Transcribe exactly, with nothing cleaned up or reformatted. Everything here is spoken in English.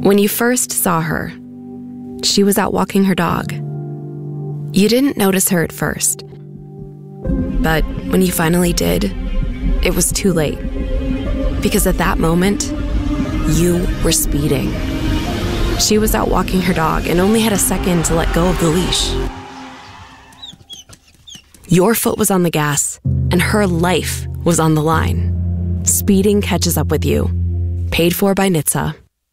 When you first saw her, she was out walking her dog. You didn't notice her at first. But when you finally did, it was too late. Because at that moment, you were speeding. She was out walking her dog and only had a second to let go of the leash. Your foot was on the gas, and her life was on the line. Speeding catches up with you. Paid for by N H T S A.